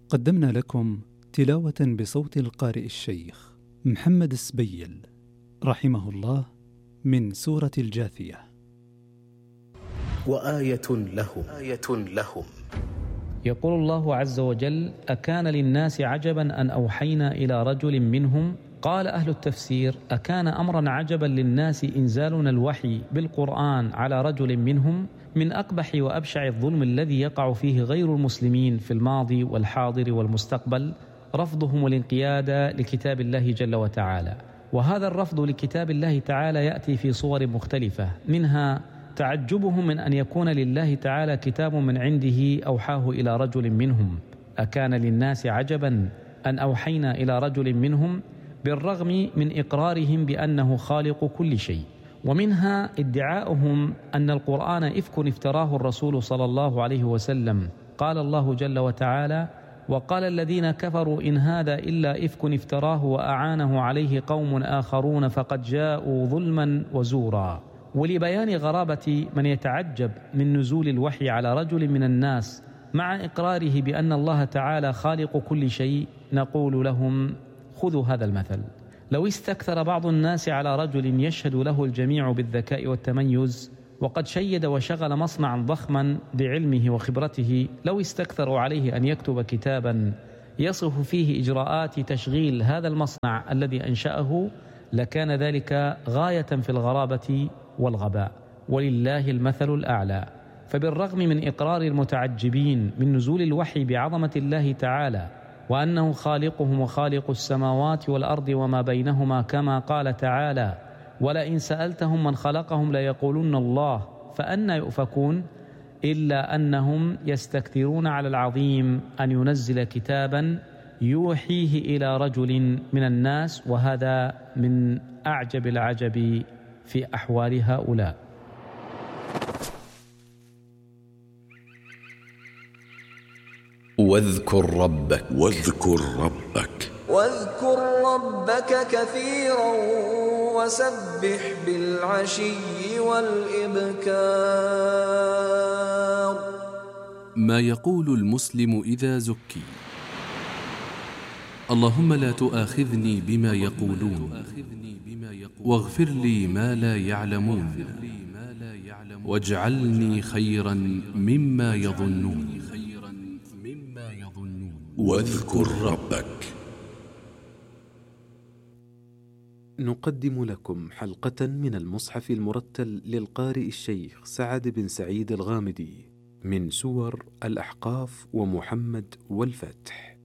قدمنا لكم تلاوة بصوت القارئ الشيخ محمد السبيل رحمه الله من سورة الجاثية. وآية لهم يقول الله عز وجل: أكان للناس عجبا أن أوحينا إلى رجل منهم. قال أهل التفسير: أكان أمرا عجبا للناس إنزالنا الوحي بالقرآن على رجل منهم من أقبح وأبشع الظلم الذي يقع فيه غير المسلمين في الماضي والحاضر والمستقبل، رفضهم الانقياد لكتاب الله جل وتعالى. وهذا الرفض لكتاب الله تعالى يأتي في صور مختلفة، منها تعجبهم من أن يكون لله تعالى كتاب من عنده أوحاه إلى رجل منهم. أكان للناس عجبا أن أوحينا إلى رجل منهم، بالرغم من إقرارهم بأنه خالق كل شيء. ومنها ادعاؤهم أن القرآن إفك افتراه الرسول صلى الله عليه وسلم. قال الله جل وتعالى: وقال الذين كفروا إن هذا إلا إفك افتراه وأعانه عليه قوم آخرون فقد جاءوا ظلما وزورا. ولبيان غرابة من يتعجب من نزول الوحي على رجل من الناس مع إقراره بأن الله تعالى خالق كل شيء، نقول لهم: خذوا هذا المثل. لو استكثر بعض الناس على رجل يشهد له الجميع بالذكاء والتميز، وقد شيد وشغل مصنعا ضخما بعلمه وخبرته، لو استكثروا عليه أن يكتب كتابا يصف فيه إجراءات تشغيل هذا المصنع الذي أنشأه، لكان ذلك غاية في الغرابة والغباء. ولله المثل الأعلى. فبالرغم من إقرار المتعجبين من نزول الوحي بعظمة الله تعالى، وأنه خالقهم وخالق السماوات والأرض وما بينهما، كما قال تعالى: ولئن سألتهم من خلقهم ليقولن الله فأنى يؤفكون، إلا أنهم يستكثرون على العظيم أن ينزل كتابا يوحيه إلى رجل من الناس، وهذا من أعجب العجب في أحوال هؤلاء. واذكر ربك كثيرا وسبح بالعشي والإبكار. ما يقول المسلم إذا زكي: اللهم لا تؤاخذني بما يقولون، واغفر لي ما لا يعلمون، واجعلني خيرا مما يظنون. واذكر ربك. نقدم لكم حلقة من المصحف المرتل للقارئ الشيخ سعد بن سعيد الغامدي من سور الأحقاف ومحمد والفتح.